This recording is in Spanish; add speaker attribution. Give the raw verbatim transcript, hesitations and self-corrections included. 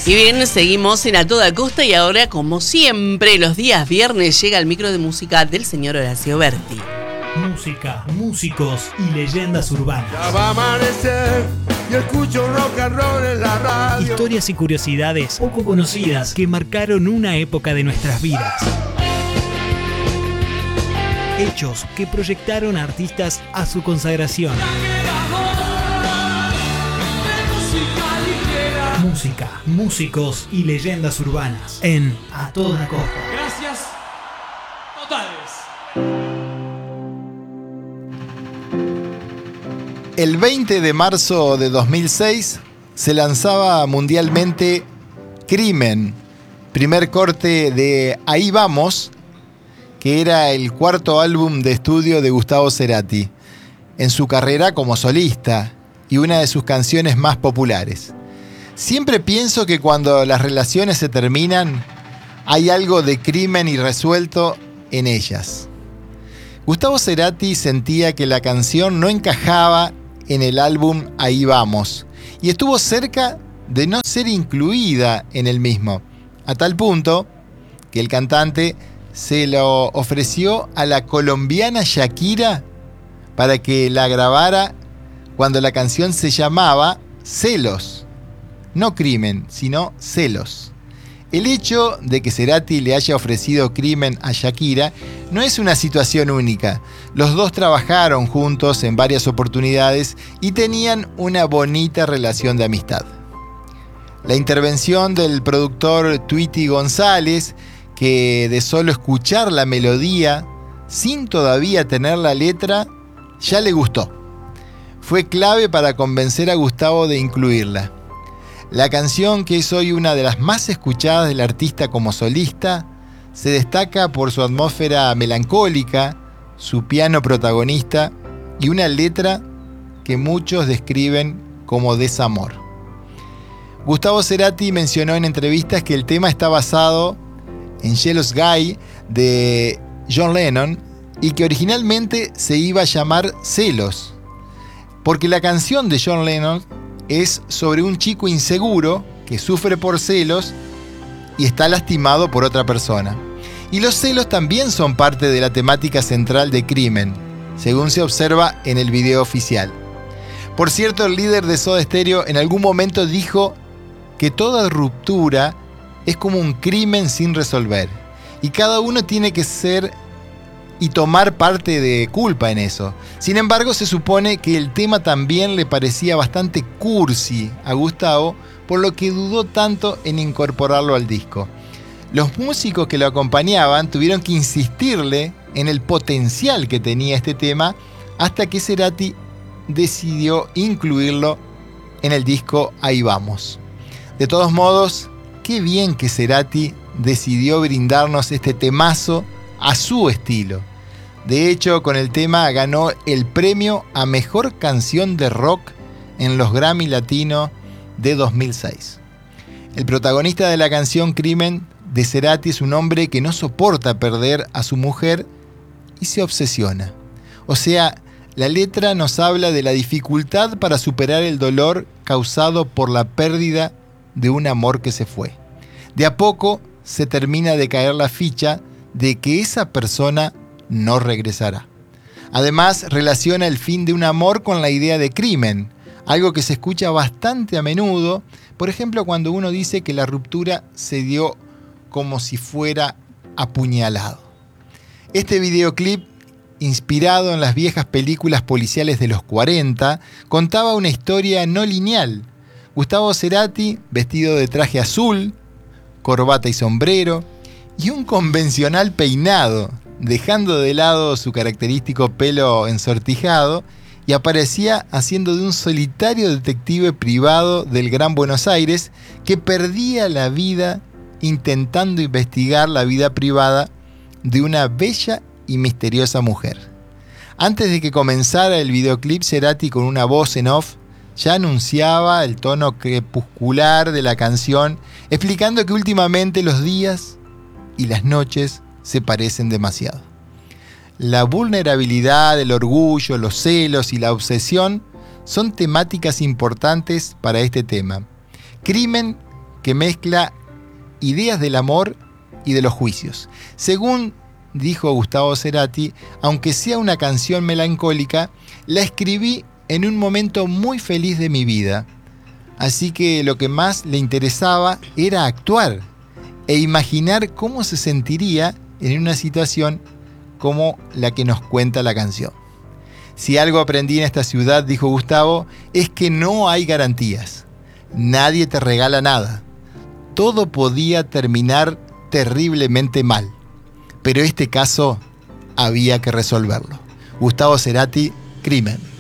Speaker 1: Y bien, seguimos en A Toda Costa y ahora, como siempre, los días viernes llega el micro de música del señor Horacio Berti.
Speaker 2: Música, músicos y leyendas urbanas.
Speaker 3: Ya va a amanecer y escucho rock and roll en la radio.
Speaker 2: Historias y curiosidades poco conocidas que marcaron una época de nuestras vidas. Hechos que proyectaron a artistas a su consagración. Música, músicos y leyendas urbanas en A Toda Costa.
Speaker 4: Gracias totales.
Speaker 5: El veinte de marzo de dos mil seis se lanzaba mundialmente Crimen, primer corte de Ahí Vamos, que era el cuarto álbum de estudio de Gustavo Cerati en su carrera como solista y una de sus canciones más populares. Siempre pienso que cuando las relaciones se terminan, hay algo de crimen irresuelto en ellas. Gustavo Cerati sentía que la canción no encajaba en el álbum Ahí Vamos y estuvo cerca de no ser incluida en el mismo, a tal punto que el cantante se lo ofreció a la colombiana Shakira para que la grabara cuando la canción se llamaba Celos. No Crimen, sino Celos. El hecho de que Cerati le haya ofrecido Crimen a Shakira no es una situación única. Los dos trabajaron juntos en varias oportunidades y tenían una bonita relación de amistad. La intervención del productor Tweety González, que de solo escuchar la melodía, sin todavía tener la letra, ya le gustó. Fue clave para convencer a Gustavo de incluirla. La canción, que es hoy una de las más escuchadas del artista como solista, se destaca por su atmósfera melancólica, su piano protagonista y una letra que muchos describen como desamor. Gustavo Cerati mencionó en entrevistas que el tema está basado en Jealous Guy de John Lennon y que originalmente se iba a llamar Celos, porque la canción de John Lennon es sobre un chico inseguro que sufre por celos y está lastimado por otra persona. Y los celos también son parte de la temática central de Crimen, según se observa en el video oficial. Por cierto, el líder de Soda Stereo en algún momento dijo que toda ruptura es como un crimen sin resolver y cada uno tiene que ser y tomar parte de culpa en eso. Sin embargo, se supone que el tema también le parecía bastante cursi a Gustavo, por lo que dudó tanto en incorporarlo al disco. Los músicos que lo acompañaban tuvieron que insistirle en el potencial que tenía este tema hasta que Cerati decidió incluirlo en el disco Ahí Vamos. De todos modos, qué bien que Cerati decidió brindarnos este temazo a su estilo. De hecho, con el tema ganó el premio a Mejor Canción de Rock en los Grammy Latino de dos mil seis. El protagonista de la canción Crimen de Cerati es un hombre que no soporta perder a su mujer y se obsesiona. O sea, la letra nos habla de la dificultad para superar el dolor causado por la pérdida de un amor que se fue. De a poco se termina de caer la ficha de que esa persona no regresará. Además, relaciona el fin de un amor con la idea de crimen, algo que se escucha bastante a menudo, por ejemplo, cuando uno dice que la ruptura se dio como si fuera apuñalado. Este videoclip, inspirado en las viejas películas policiales de los cuarenta, contaba una historia no lineal. Gustavo Cerati, vestido de traje azul, corbata y sombrero, y un convencional peinado, dejando de lado su característico pelo ensortijado, y aparecía haciendo de un solitario detective privado del Gran Buenos Aires que perdía la vida intentando investigar la vida privada de una bella y misteriosa mujer. Antes de que comenzara el videoclip, Cerati, con una voz en off, ya anunciaba el tono crepuscular de la canción, explicando que últimamente los días y las noches se parecen demasiado. La vulnerabilidad, el orgullo, los celos y la obsesión son temáticas importantes para este tema. Crimen que mezcla ideas del amor y de los juicios. Según dijo Gustavo Cerati, aunque sea una canción melancólica, la escribí en un momento muy feliz de mi vida. Así que lo que más le interesaba era actuar e imaginar cómo se sentiría en una situación como la que nos cuenta la canción. Si algo aprendí en esta ciudad, dijo Gustavo, es que no hay garantías. Nadie te regala nada. Todo podía terminar terriblemente mal, pero este caso había que resolverlo. Gustavo Cerati, Crimen.